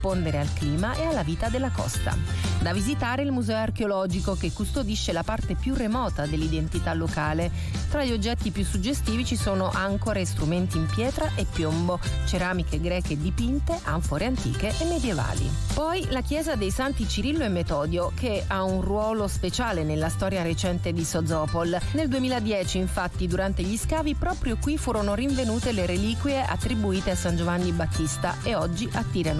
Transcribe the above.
rispondere al clima e alla vita della costa. Da visitare il museo archeologico, che custodisce la parte più remota dell'identità locale. Tra gli oggetti più suggestivi ci sono ancore e strumenti in pietra e piombo, ceramiche greche dipinte, anfore antiche e medievali. Poi la chiesa dei Santi Cirillo e Metodio, che ha un ruolo speciale nella storia recente di Sozopol. Nel 2010, infatti, durante gli scavi proprio qui furono rinvenute le reliquie attribuite a San Giovanni Battista e oggi attirano